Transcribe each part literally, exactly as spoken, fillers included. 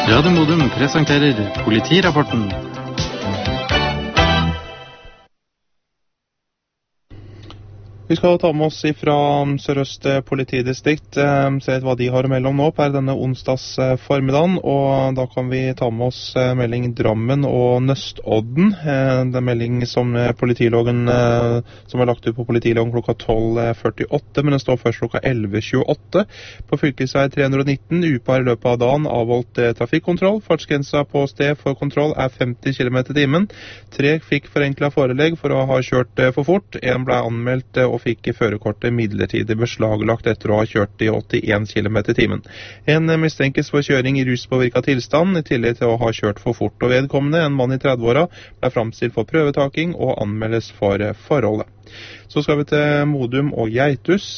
Radio Modum presenterer Politirapporten. Vi skal ta med oss fra Sør-Øst politidistrikt, se hva de har å melde om nå per denne onsdags formiddagen, og da kan vi ta med oss melding Drammen og Nøstodden. Det er melding som politiloggen, som er lagt ut på politiloggen klokka tolv førtiåtte, men den står først klokka elleve tjueåtte. På fylkesvei tre hundre og nitten, upar i løpet av dagen, avholdt trafikkontroll. Fartsgrensa på sted for kontroll er femti kilometer i timen. Tre fikk forenklet forelegg for å ha kjørt for fort. En ble anmeldt og fikk førerkortet midlertidig beslaglagt etter å ha kjørt i åttien kilometer i timen. En mistenkes for kjøring i ruspåvirket tilstand, i tillegg til å ha kjørt for fort, og vedkommende, en mann i tredve-åra, ble framstilt for prøvetaking og anmeldes for forholdet. Så skal vi til Modum og Geitus.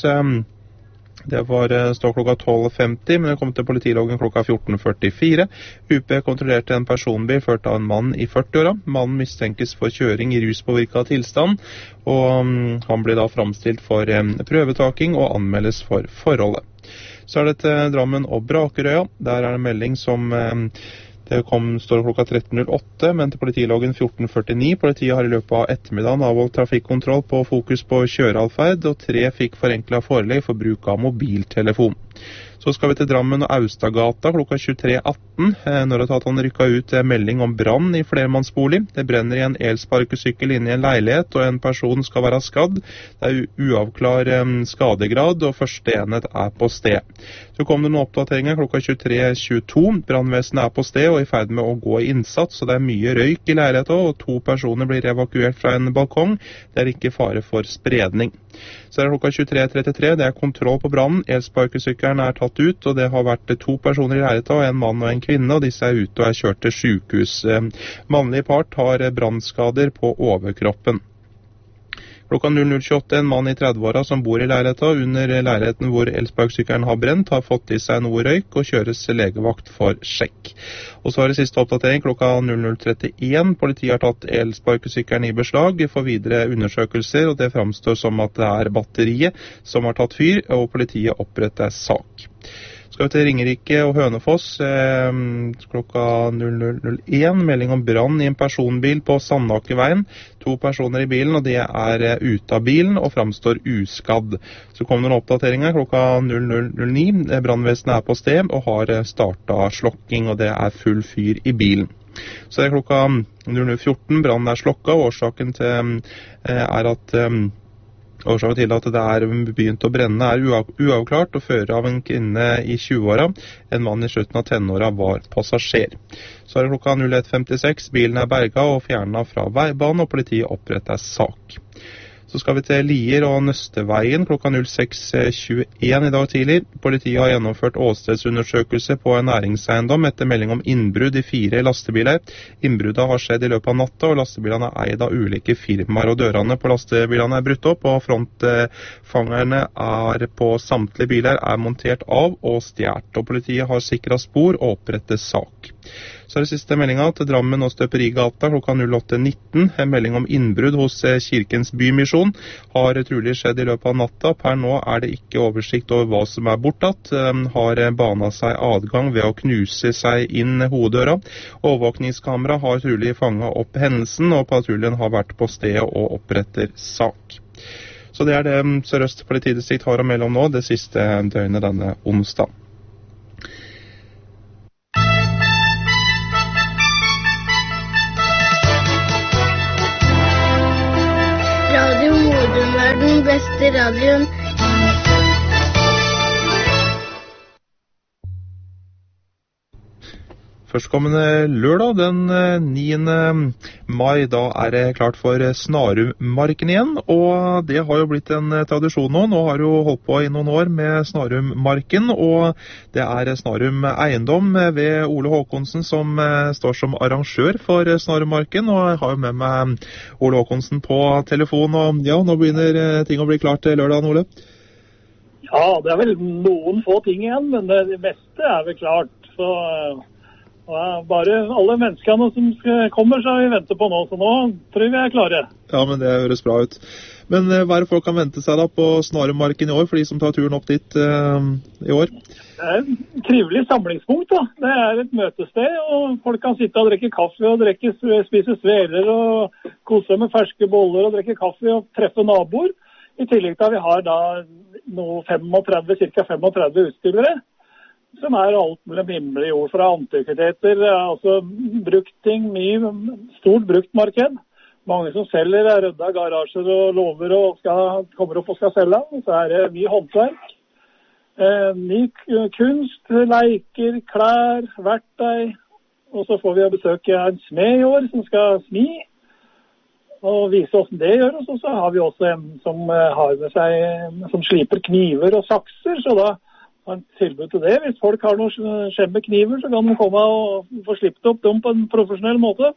Det var stå klokka tolv femti, men det kom til politiloggen klokka fjorten førtifire. U P kontrollerte en personbil ført av en mann i førtiåra. Mannen mistenkes for kjøring i ruspåvirket tilstand, og han blir da framstilt for prøvetaking og anmeldes for forholdet. Så er det til Drammen og Brakerøya. Der er det melding som det kom, står klokka tretten null åtte, men til politiloggen fjorten førtini. Politiet har i løpet av ettermiddagen avholdt trafikkontroll på fokus på kjøreatferd, og tre fikk forenklet forelegg for bruk av mobiltelefon. Så skal vi til Drammen og Austagata klokka tjuetre atten, når det han rykket ut melding om brann i flermannsbolig. Det brenner i en elsparkesykkel inne i en leilighet, og en person skal være skadd. Det er uavklar skadegrad, og første enhet er på sted. Så kom det noen oppdateringer klokka tjuetre tjueto. Brannvesenet er på sted og i ferd med å gå i innsats, så det er mye røyk i leiligheten, og to personer blir evakuert fra en balkong. Det er ikke fare for spredning. Så er det klokka tjuetre trettitre, det er kontroll på brannen. Elsparkesykkelen er tatt ut, og det har vært to personer i leiligheten, en mann og en kvinne, og disse er ute og er kjørt til sykehus. Mannlig part har brannskader på overkroppen. Klokka null null tjueåtte, en mann i tredve-åra som bor i leiligheten, under leiligheten hvor elsparkesykkelen har brent, har fått i seg noe røyk og kjøres legevakt for sjekk. Og så er det siste oppdatering klokka null null trettien. Politiet har tatt elsparkesykkelen i beslag for videre undersøkelser, og det framstår som at det er batteriet som har tatt fyr, og politiet oppretter sak. Skal vi til Ringerike og Hønefoss, eh, klokka null null null en, melding om brann i en personbil på Sandakerveien. To personer i bilen, og de er eh, ute av bilen og framstår uskadd. Så kom det en oppdatering klokka null null null ni. Brannvesenet er på sted og har startet slokking, og det er full fyr i bilen. Så er det klokka null null fjorten, brannen er slokket, og årsaken til, eh, er at eh, Årsaken til at det er begynt å brenne er uavklart, og fører av en kvinne i tjueåra. En mann i slutten av tenåra var passasjer. Så er det klokka null ett femtiseks. Bilen er berga og fjernet fra veibanen, og politiet oppretter sak. Så skal vi til Lier og Nøsteveien klokka null seks tjueen i dag tidlig. Politiet har gjennomført åstedsundersøkelse på en næringseiendom etter melding om innbrudd i fire lastebiler. Innbruddet har skjedd i løpet av natta, og lastebilene er eid av ulike firmaer, og dørene på lastebilene er brutt opp, og frontfangerne er på samtlige biler er montert av og stjert, og politiet har sikret spor og opprettet sak. Så er det siste meldingen til Drammen og Støperigata klokka null åtte nitten. En melding om innbrudd hos Kirkens Bymisjon har trolig skjedd i løpet av natta. Per nå er det ikke oversikt over hva som er bortatt. Har banet seg adgang ved å knuse seg inn hoveddøra. Overvåkningskamera har trolig fanget opp hendelsen, og patruljen har vært på stedet og oppretter sak. Så det er det Sør-Øst politidistrikt har å melde om nå, det siste døgnet denne onsdag. Radio Modum er den beste radioen. Førstkommende lørdag, den niende mai, da er det klart for Snarummarken igjen, og det har jo blitt en tradisjon nå. Nå har du holdt på i noen år med Snarummarken, og det er Snarum Eiendom ved Ole Håkonsen som står som arrangør for Snarummarken, og jeg har jo med meg Ole Håkonsen på telefon, og ja, nå begynner ting å bli klart til lørdagen, Ole. Ja, det er vel noen få ting igjen, men det meste er vel klart, så... Ja, bare alle menneskene som kommer så vi venter på nå, så nå tror vi er klare. Ja, men det høres bra ut. Men hva er det folk kan vente seg da på Snarummarken i år, for de som tar turen opp dit uh, i år? Det er et trivelig samlingspunkt da. Det er et møtested, og folk kan sitte og drikke kaffe og drikke, spise sveler og kose med ferske boller og drikke kaffe og treffe naboer. I tillegg til at vi har da noe femogtredve, cirka femogtredve utstillere, som er alt mellom himmel og jord fra antikviteter, altså brukt ting, mye stort brukt marked. Mange som selger er rødda garasjer og lover og skal, kommer opp og skal selge, så er det mye håndverk. Eh, ny kunst, leiker, klær, verktøy, og så får vi besøke en smed i år som skal smi, og vise hvordan det gjøres, og så har vi også en som har med seg, som sliper kniver og sakser, så da har en tilbud til det. Hvis folk har noen skjemme kniver, så kan de komme og få slippet opp dem på en profesjonell måte.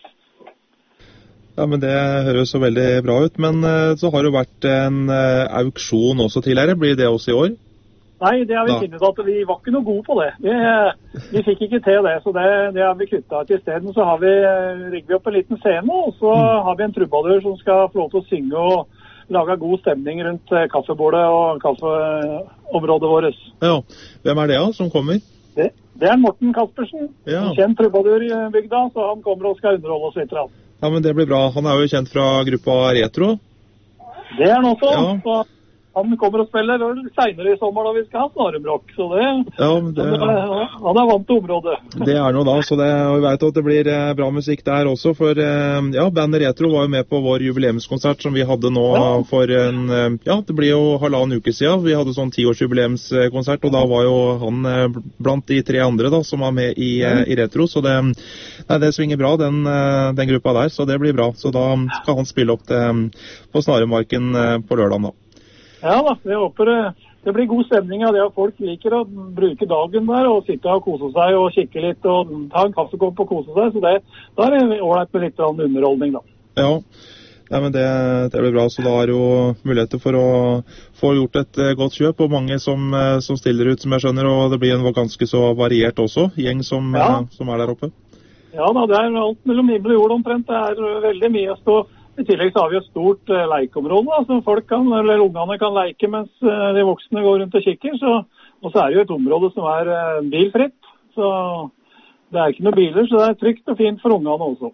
Ja, men det høres så veldig bra ut, men så har det jo vært en auksjon også tidligere. Blir det også i år? Nei, det har vi funnet at vi var ikke noe gode på det. Vi, vi fikk ikke til det, så det, det har vi kuttet ut. I stedet så har vi rigget opp en liten scene, og så mm. har vi en trubadur som skal få lov til å synge og lage god stemning rundt kaffebordet og kaffeområdet vårt. Ja, hvem er det da som kommer? Det, det er Morten Kaspersen, ja. En kjent trubadur i bygda, så han kommer og skal underholde oss litt. Ja, men det blir bra. Han er jo kjent fra gruppa Retro. Det er han også, ja. Så han kommer og spiller senere i sommer da vi skal ha Snarumrock, så det, ja, det han, er, han er vant til området. Det er noe da, så det, vi vet at det blir bra musikk der også, for ja, bandet Retro var jo med på vår jubileumskonsert som vi hadde nå ja. For en, ja, det blir jo halvannen uke siden. Vi hadde sånn tiårsjubileumskonsert, og da var jo han blant de tre andre da, som var med i, ja. I Retro, så det, nei, det svinger bra, den, den gruppa der, så det blir bra. Så da skal han spille opp til, på Snarummarken på lørdagen da. Ja da, jeg håper det, det blir god stemning av det at folk liker å bruke dagen der og sitte og kose seg og kikke litt og ta en kaffekopp og kose seg, så det, da er det ordentlig med litt underholdning da. Ja, ja men det, det blir bra, så da er jo muligheter for å få gjort et godt kjøp, og mange som, som stiller ut som jeg skjønner, og det blir en ganske så variert også, gjeng som, ja. Som er der oppe. Ja da, det er alt mellom himmel og jord omtrent, det er veldig mye å stå. I tillegg så har vi et stort uh, leikeområde, da, som folk kan, eller ungene kan leike mens uh, de voksne går rundt og kikker. Så, og så er det jo et område som er uh, bilfritt, så det er ikke noen biler, så det er trygt og fint for ungene også.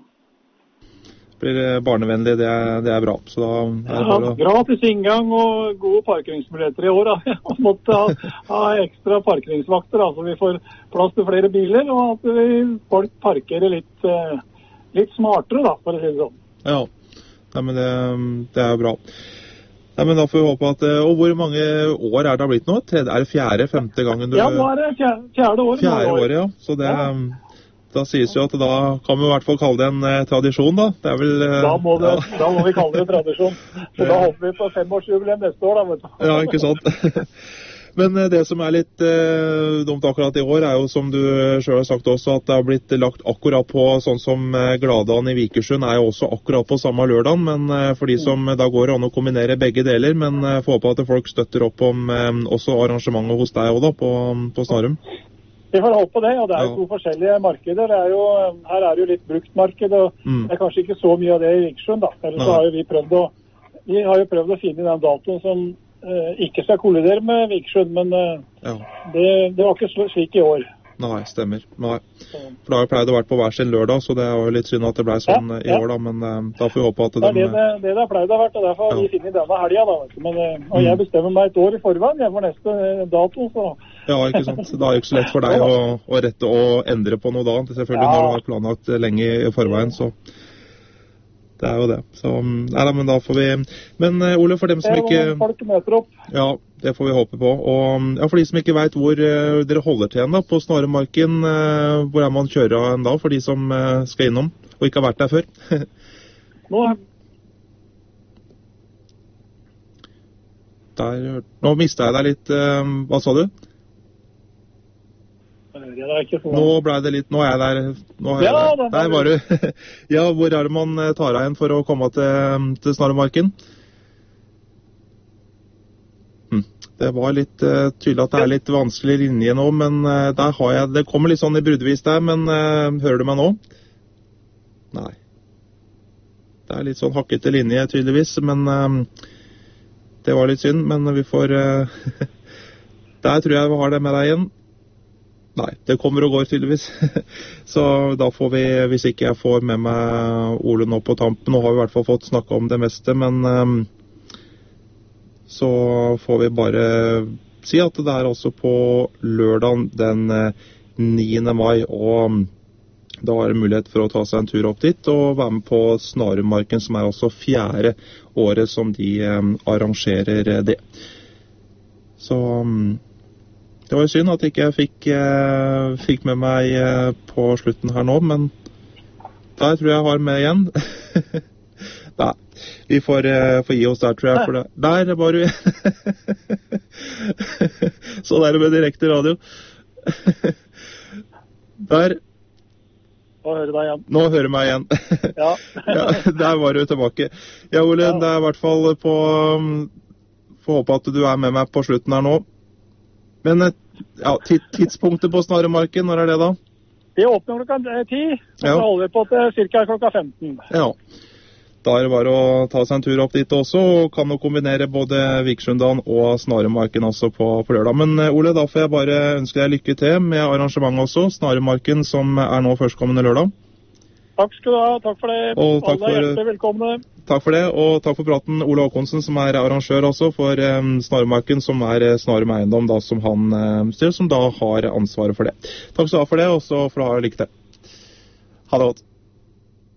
Det blir barnevennlig, det er, det er bra. Så da er det ja, å... gratis inngang og gode parkeringsmuligheter i år. Da. Vi måtte ha, ha ekstra parkeringsvakter, da, så vi får plass til flere biler, og at vi, folk parkerer litt, uh, litt smartere, da, for å si det sånn. Ja. Nei, men det, det er jo bra. Nei, men da får vi håpe at... Og hvor mange år er det blitt nå? Er det fjerde, femte gangen du... Ja, nå er det fjerde, fjerde år. Fjerde år, ja. Så det... Ja. Da sies jo at da kan vi i hvert fall kalle det en eh, tradisjon, da. Det er vel... Eh, da, må det, ja. da må vi kalle det tradisjon. Så da håper vi på femårsjubileum neste år, da, vet du. Ja, ikke sant. Men det som er litt eh, dumt akkurat i år er jo, som du selv har sagt også, at det har blitt lagt akkurat på, sånn som eh, Gladaen i Vikersund er jo også akkurat på samme lørdagen, men eh, for de som da går an å kombinere begge deler, men eh, får håpe at folk støtter opp om eh, også arrangementet hos deg også da, på, på Snarum. Vi får håpe det, og det er jo ja. To forskjellige markeder. Det er jo, her er det jo litt bruktmarked, og mm. det er kanskje ikke så mye av det i Vikersund da. Ellers så har jo vi prøvd å, vi har jo prøvd å finne den datoen som Uh, ikke skal kollidere med Vikersund, men uh, ja. det, det var ikke slik i år. Nei, stemmer. Nei. For da har jo pleid å vært på hver sin lørdag, så det er jo litt synd at det ble sånn ja, i ja. År da, men uh, da får vi håpe at det er de, det, det det har pleid å vært, og derfor har ja. Vi finnet denne helgen da, men, uh, og jeg bestemmer meg et år i forveien, jeg får neste uh, dato, så... Ja, ikke sant. Da er jo ikke så lett for deg å, å rette og endre på noe da, selvfølgelig ja. Når du har planlagt lenge i forveien, så... Det er jo det. Så, nei, men da får vi... Men Ole, for dem som ikke... Folk møter opp. Ja, det får vi håpe på. Og ja, for de som ikke vet hvor uh, dere holder til en da, på Snaremarken, uh, hvor er man kjører en da, for de som uh, skal innom, og ikke har vært der før? Nå... Der, nå mistet jeg deg litt... Uh, hva sa du? Nå ble det litt, nå er jeg der, nå er jeg ja, der. Der var du. Ja, hvor er det man tar av en for å komme til, til Snaremarken? Hm. Det var litt uh, tydelig at det er litt vanskelig linje nå, men uh, der har jeg, det kommer litt sånn i bruddvis der, men uh, hører du meg nå? Nei. Det er litt sånn hakkete linje tydeligvis, men uh, det var litt synd, men vi får... Uh, Der tror jeg vi har det med deg igjen. Nei, det kommer og går tydeligvis. Så da får vi, hvis ikke jeg får med meg Ole nå på tampen, nå har vi i hvert fall fått snakke om det meste, men um, så får vi bare si at det er også på lørdagen den niende mai, og da er det mulighet for å ta seg en tur opp dit og være med på Snarummarken, som er altså fjerde året som de um, arrangerer det. Så um, det var jo synd at ikke jeg fikk, uh, fikk med meg uh, på slutten her nå, men der tror jeg jeg har med igjen. Nei, vi får, uh, får gi oss der, tror jeg, for det. Der var du. Sånn er det med direkte radio. Der. Nå hører deg igjen. Nå hører meg igjen. Ja. Ja, der var du tilbake. Ja, Ole, ja. Det er i hvert fall på... Får håpe at du er med meg på slutten her nå. Men ja, tidspunktet på Snarummarken, når er det da? Det åpner klokka ti, og ja. Så holder vi på til cirka klokka femten. Ja, da er det bare å ta seg en tur opp dit også, og kan jo kombinere både Vikersunddagen og Snarummarken også på, på lørdag. Men Ole, da får jeg bare ønske deg lykke til med arrangementet også, Snarummarken som er nå førstkommende lørdag. Takk skal du ha, takk for det. Og takk Alle er hjertelig velkomne. Takk for det, og takk for praten Ole Håkonsen, som er arrangør også for um, Snarummarken, som er uh, Snarum Eiendom, da, som han uh, styrer, som da har ansvaret for det. Takk skal du ha for det, og så får du ha lykke til. Ha det godt.